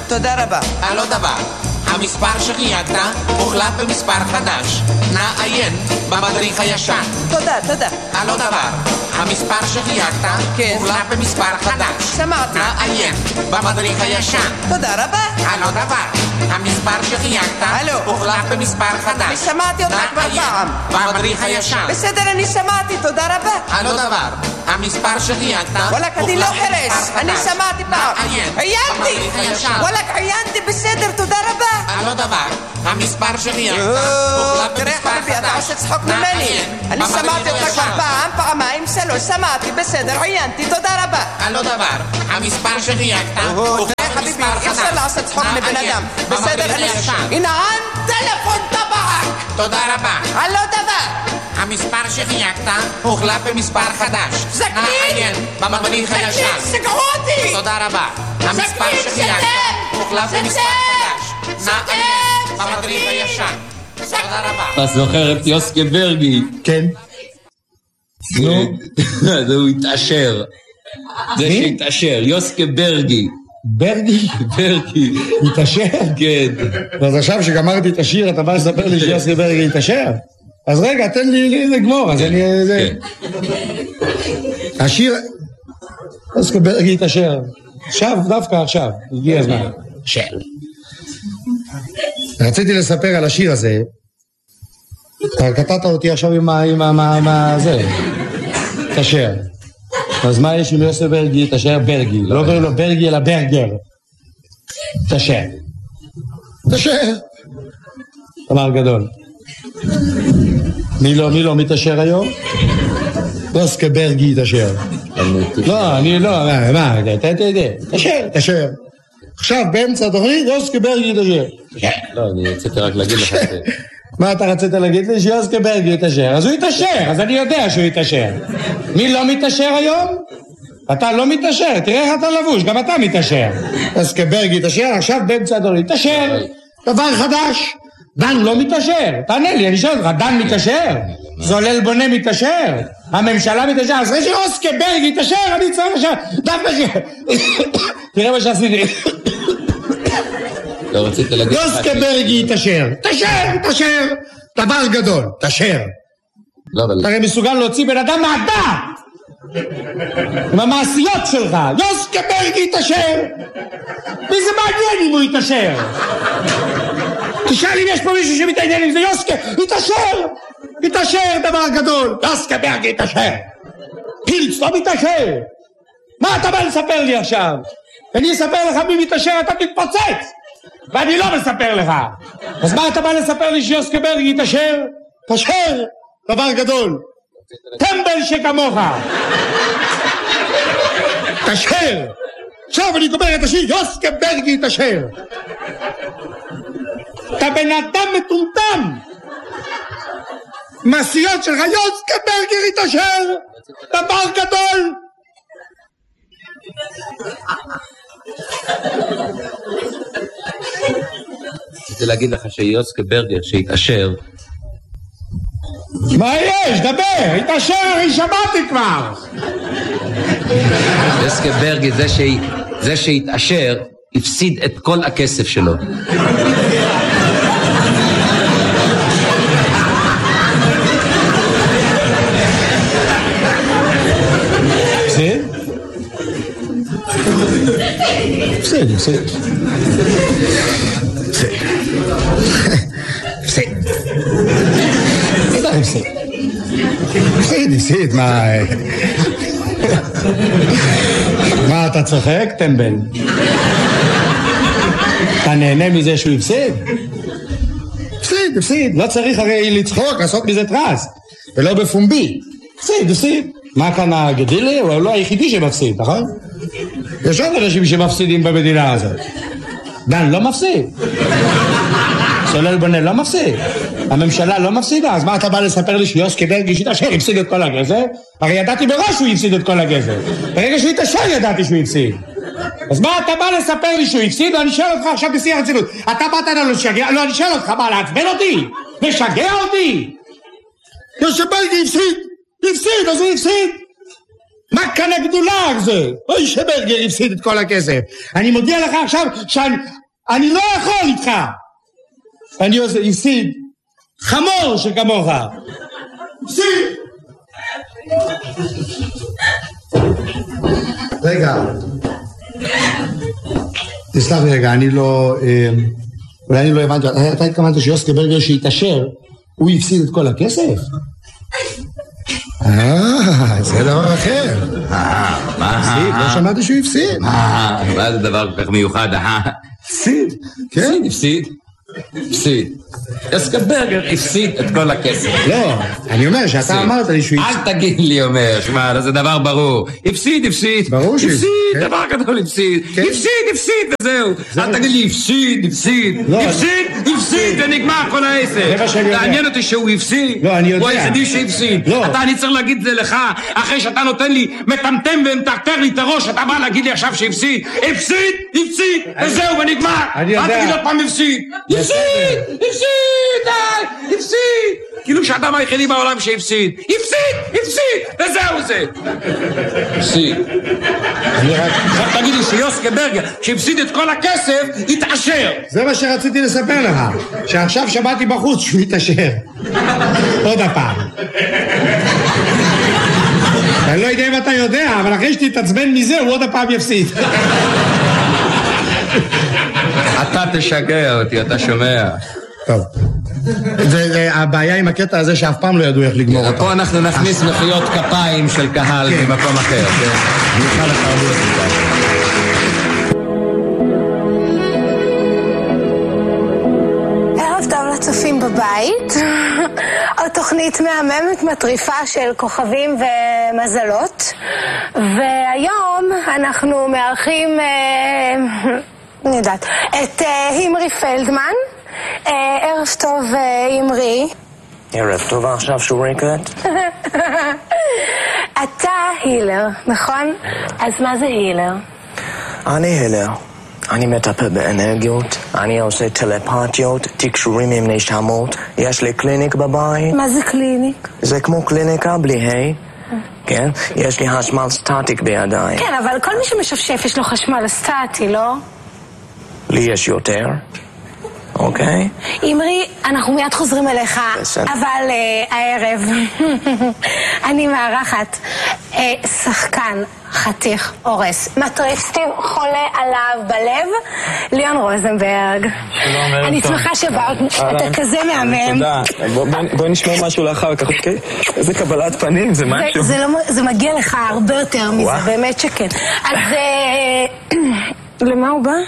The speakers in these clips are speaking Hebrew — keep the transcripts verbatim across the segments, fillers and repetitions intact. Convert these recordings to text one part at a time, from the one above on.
תודה רבה. על עוד דבר, המספר שחייגת הוחלף במספר חדש. נא עיין במדריך הישן. תודה, תודה. על עוד דבר, המספר שחייגת הוחלף במספר חדש. שמעתי. נא עיין במדריך הישן. תודה רבה. על עוד דבר, המספר שחייגת הוחלף במספר חדש. אני שמעתי אותך כבר פעם. במדריך הישן. בסדר, אני שמעתי, תודה רבה. על עוד דבר, המספר שחייגת וואלק, אני לא חרס, אני שמעתי פעם. עיינתי. וואלק, עיינתי, בסדר, תודה רבה. על עוד דבר, המספר שחייגת הוחלף במספר חדש. תראה חביבי, אתה עושה צחוק ממני. אני שמעתי אותך כבר פעם, פעמיים, שלוש, שמעתי, בסדר, עיינתי, תודה רבה. על עוד דבר, המספר שחייגת הוחלף חביבי, במספר חדש. אפשר לעשות צחוק מבן אדם. בסדר, אני... הנה, טלפון טבק. תודה רבה. על עוד דבר. המספר שחייגת הוחלף במספר חדש. זקין! נא עיין במדריך הישן. זקין, סגרו אותי! תודה רבה. המספר שחייגת הוחלף במספר חדש. נא עיין במדריך הישן. תודה רבה. אתה זוכר את יוסקה ברגי? כן. נו. הוא התעשר. זה שהתעשר, יוסקה ברגי. ברגי? ברגי. התעשר? כן. אז עכשיו שגמרתי את השיר, אתה בא לספר לי שיוסקה ברגי התעשר? אז רגע, תן לי לגמור, אז אני... השיר... יוסקה ברגי התעשר. עכשיו, דווקא עכשיו, הגיע הזמן. של. רציתי לספר על השיר הזה. אתה קטעת אותי עכשיו עם ה... עם ה... זה. תשר. אז מה יש עם יוסף ברגי? תשר ברגי. לא אומר לו ברגי אלא ברגר. תשר. תשר. דבר גדול. מי לא, מי לא מתשר היום? יוסף ברגי תשר. לא, אני לא, מה, אתה יודע. תשר, תשר. עכשיו באמצע התוכנית יוסקה ברגי תשר. לא, אני רציתי רק להגיד לך את זה. מה אתה רצית להגיד לי? שיוסקה ברגי יתשר. אז הוא יתשר, אז אני יודע שהוא יתשר. מי לא מתשר היום? אתה לא מתשר, תראה איך אתה לבוש, גם אתה מתשר. יוסקה ברגי יתשר, עכשיו באמצע התוכנית. יתשר, דבר חדש. דן לא מתשר, תענה לי, אני שואל אותך, דן מתשר? זולל בונה מתשר? הממשלה מתשר? אז אחרי שיוסקה ברגי יתשר, אני צריך עכשיו, דווקא ש... תראה מה שעשיתי. לא רצית להגיד... יוסקה ברגי תשר, תשר, תשר, דבר גדול, תשר. אתה הרי מסוגל להוציא בן אדם מהדעת עם המעשיות שלך. יוסקה ברגי תשר. מי זה מעניין אם הוא יתשר? תשאל אם יש פה מישהו שמתעניין עם זה. יוסקה, יתשר, יתשר, דבר גדול. יוסקה ברגי תשר. פילץ לא מתשר. מה אתה בא לספר לי עכשיו? אני אספר לך מי מתשר, אתה תתפוצץ, ואני לא מספר לך. אז מה אתה בא לספר לי שיוסקה ברגי תשר? תשר, דבר גדול. טמבל שכמוך. תשר. עכשיו אני גומר את השיר, יוסקה ברגי תשר. אתה בן אדם מטומטם. מעשיות שלך, יוסקה ברגי תשר. דבר גדול. רציתי להגיד לך שיוסקה ברגר שהתעשר. מה יש? דבר, התעשר, אני שמעתי כבר. יוסקה ברגר זה שהתעשר הפסיד את כל הכסף שלו. הפסד, הפסד. הפסד. הפסד. הפסד. הפסד. הפסד, הפסד, מה... מה אתה צוחק, טמבל? אתה נהנה מזה שהוא הפסד? הפסד, הפסד. לא צריך הרי לצחוק, לעשות מזה טרס. ולא בפומבי. הפסד, הפסד. מה כאן הגדילה? הוא לא היחידי שמפסיד, נכון? יש עוד אנשים שמפסידים במדינה הזאת. דן לא מפסיד. סולל בונה לא מפסיד. הממשלה לא מפסידה. אז מה אתה בא לספר לי שיוסקה ברגי שהתעשר הפסיד את כל הגזר? הרי ידעתי בראש שהוא הפסיד את כל הגזר. ברגע שהוא התעשר ידעתי שהוא הפסיד. אז מה אתה בא לספר לי שהוא הפסיד? ואני שואל אותך עכשיו בשיא הרצינות. אתה באת לנו לשגע? לא, אני שואל אותך מה, לעצבן אותי? משגע אותי? יוסקה ברגי הפסיד. הפסיד, אז הוא הפסיד. מה כאן הגדולה זה? אוי שברגר הפסיד את כל הכסף. אני מודיע לך עכשיו שאני אני לא יכול איתך. אני עושה, הפסיד חמור שכמוך. הפסיד. רגע. תסלח לי רגע, אני לא... אולי אני לא הבנתי. אתה התכוונת שיוסקי ברגר שהתאשר, הוא הפסיד את כל הכסף? אה, זה דבר אחר. אה, מה? הפסיד, לא שמעתי שהוא הפסיד. אה, מה זה דבר כל כך מיוחד? אה, הפסיד. כן? הפסיד, הפסיד. יוסקי ברגר הפסיד את כל הכסף. לא, אני אומר שאתה אמרת לי שהוא הפסיד. אל תגיד לי, אומר, שמע, זה דבר ברור. הפסיד, הפסיד. ברור שהפסיד. הפסיד, דבר גדול, הפסיד. הפסיד, הפסיד, וזהו. אל תגיד לי, הפסיד, הפסיד. הפסיד, הפסיד, ונגמר כל העסק. תעניין אותי שהוא הפסיד. לא, אני יודע. הוא היחידי שהפסיד. אתה, אני צריך להגיד זה לך, אחרי שאתה נותן לי, מטמטם ומטרטר לי את הראש, אתה בא להגיד לי עכשיו שהפסיד. הפסיד, הפסיד, וזהו, ונגמר. אני יודע. אל תגיד עוד פעם הפסיד. הפסיד, הפסיד, די, הפסיד. כאילו שאדם היחידי בעולם שהפסיד. הפסיד, הפסיד, וזהו זה. הפסיד. עכשיו תגיד לי שיוסקי ברגר, שהפסיד את כל הכסף, התעשר. זה מה שרציתי לספר לך, שעכשיו שמעתי בחוץ שהוא התעשר. עוד הפעם. אני לא יודע אם אתה יודע, אבל אחרי שתתעצבן מזה, הוא עוד הפעם יפסיד. אתה תשגע אותי, אתה שומע. טוב. הבעיה עם הקטע הזה שאף פעם לא ידעו איך לגמור אותו. פה אנחנו נכניס מחיאות כפיים של קהל ממקום אחר. נוכל לחרבות איתה. צופים בבית, עוד תוכנית מהממת מטריפה של כוכבים ומזלות, והיום אנחנו מארחים, אני יודעת, את הימרי פלדמן. ערב טוב הימרי. ערב טוב, עכשיו שוריקת. אתה הילר, נכון? אז מה זה הילר? אני הילר. אני מטפל באנרגיות, אני עושה טלפתיות, תקשורים עם נשמות, יש לי קליניק בבית. מה זה קליניק? זה כמו קליניקה בלי היי, כן? יש לי חשמל סטטיק בידיים. כן, אבל כל מי שמשפשף יש לו חשמל סטטי, לא? לי יש יותר, אוקיי? אמרי, אנחנו מיד חוזרים אליך, אבל הערב אני מארחת שחקן חתיך אורס, מטריף סטיב חולה עליו בלב, ליאון רוזנברג. אני שמחה שבאת, אתה כזה מהמם. תודה, בואי נשמע משהו לאחר כך, אוקיי? איזה קבלת פנים, זה משהו. זה מגיע לך הרבה יותר מזה, באמת שכן. אז למה הוא בא?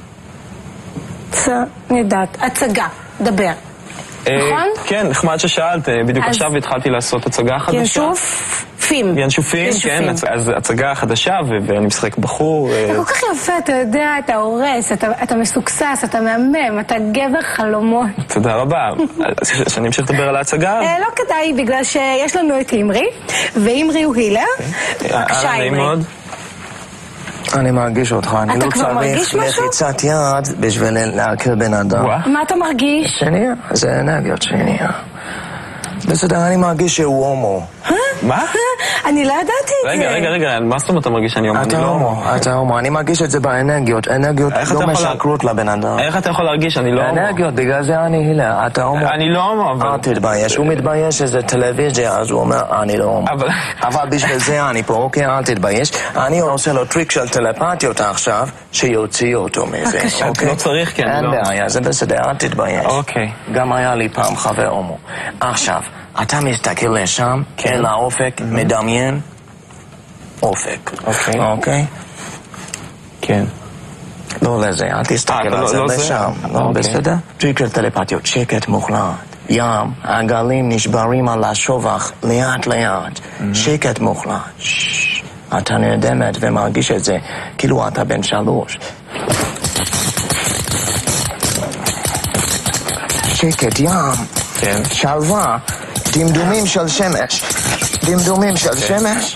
אני יודעת, הצגה, דבר. נכון? כן, נחמד ששאלת, בדיוק עכשיו התחלתי לעשות הצגה חדשה. ינשופים. ינשופים, כן, אז הצגה חדשה ואני משחק בחור. אתה כל כך יפה, אתה יודע, אתה הורס, אתה מסוקסס, אתה מהמם, אתה גבר חלומות. תודה רבה. שאני אמשיך לדבר על ההצגה? לא כדאי, בגלל שיש לנו את אימרי, ואימרי הוא הילר. בבקשה, אימרי. אני מרגיש אותך, אני לא צריך לחיצת יד בשביל להכיר בן אדם. מה אתה מרגיש? שנייה, זה אנרגיות שנייה. בסדר, אני מרגיש שהוא הומו. מה? אני לא ידעתי את זה. רגע, רגע, רגע, מה זאת אומרת אתה מרגיש שאני הומו? אתה הומו, אתה הומו, אני מרגיש את זה באנרגיות, אנרגיות לא משקרות לבן אדם. איך אתה יכול להרגיש שאני לא הומו? אנרגיות, בגלל זה אני הילה, אתה הומו. אני לא הומו, אבל... אל תתבייש, הוא מתבייש שזה טלוויזיה, אז הוא אומר, אני לא הומו. אבל בשביל זה אני פה, אוקיי, אל תתבייש. אני עושה לו טריק של טלפתיות עכשיו, שיוציאו אותו מזה. לא צריך, כן. אין בעיה, זה בסדר, אל תתבייש. אוקיי. גם היה לי פעם חבר הומו. עכשיו, אתה מסתכל לשם, אל האופק, מדמיין אופק. אוקיי. אוקיי? כן. לא לזה, אל תסתכל על זה לשם. לא, בסדר? טריק של טלפתיות, שקט מוחלט. ים, הגלים נשברים על השובח, לאט לאט. שקט מוחלט. אתה נרדמת ומרגיש את זה, כאילו אתה בן שלוש. שקט, ים. כן. שלווה. דמדומים של שמש. דמדומים של שמש.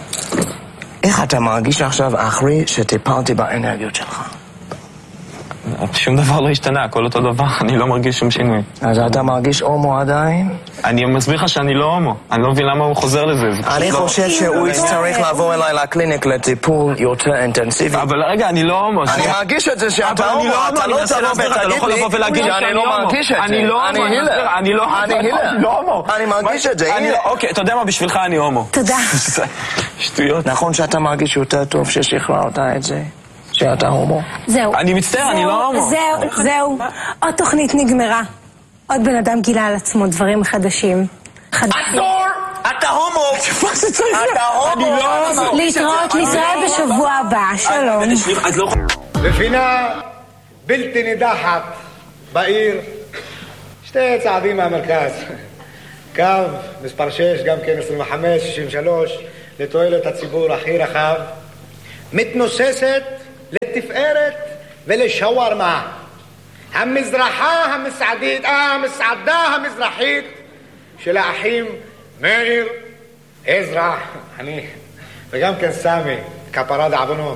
איך אתה מרגיש עכשיו אחרי שטיפלתי באנרגיות שלך? שום דבר לא השתנה, הכל אותו דבר, אני לא מרגיש שום שינוי. אז אתה מרגיש הומו עדיין? אני מסביר לך שאני לא הומו, אני לא מבין למה הוא חוזר לזה. אני חושב שהוא יצטרך לבוא אליי לקליניק לטיפול יותר אינטנסיבי. אבל רגע, אני לא הומו. אני מרגיש את זה שאתה הומו, אתה לא תבוא ותגיד לי שאני לא מרגיש את זה. אני לא הומו, אני לא הומו. אני מרגיש את זה, הנה. אוקיי, אתה יודע מה, בשבילך אני הומו. תודה. שטויות. נכון שאתה מרגיש יותר טוב ששחררת את זה, שאתה הומו. זהו. אני מצטער, אני לא הומו. זהו, זהו. עוד תוכנית נגמרה. עוד בן אדם גילה על עצמו דברים חדשים. עצור! אתה הומו! אתה הומו! להתראות, להתראה בשבוע הבא. שלום. בפינה בלתי נידחת בעיר, שתי צעדים מהמרכז. קו מספר שש, גם כן עשרים וחמש שישים ושלוש, לתועלת הציבור הכי רחב, מתנוססת לתפארת ולשווארמה. המזרחה המסעדית, אה, המסעדה המזרחית של האחים מאיר, עזרא, אני, וגם כן סמי, כפרה דעוונות.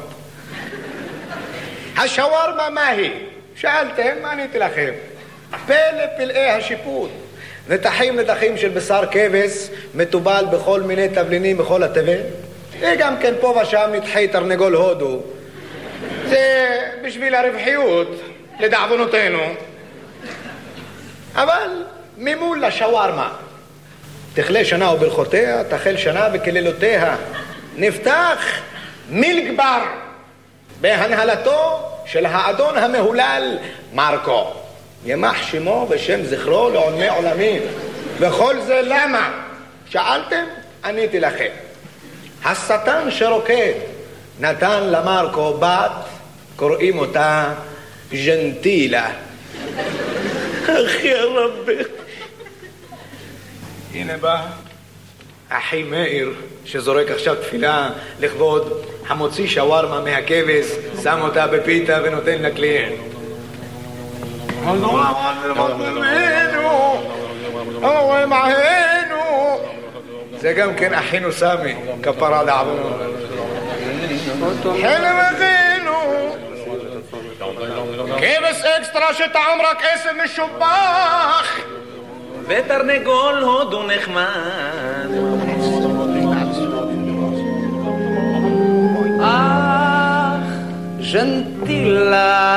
השווארמה מה היא? שאלתם, עניתי לכם. פלא פלאי השיפוט. נתחים נתחים של בשר כבש, מטובל בכל מיני תבלינים בכל התבל. וגם כן פה ושם נתחי תרנגול הודו. זה בשביל הרווחיות, לדעוונותינו. אבל ממול לשווארמה. תכלה שנה וברכותיה, תחל שנה וכלילותיה. נפתח מילגבר בהנהלתו של האדון המהולל מרקו. ימח שמו ושם זכרו לעולמי עולמים. וכל זה למה? שאלתם? עניתי לכם. השטן שרוקד נתן למרקו בת, קוראים אותה ג'נטילה. אחי הרבי. הנה בא אחי מאיר שזורק עכשיו תפילה לכבוד המוציא שווארמה מהכבש, שם אותה בפיתה ונותן לקליינט. זה גם כן אחינו סמי, כפרה דעוונות. חלם אחינו כבש אקסטרה שטעם רק עשב משובח ותרנגול הודו נחמד. אך ג'נטילה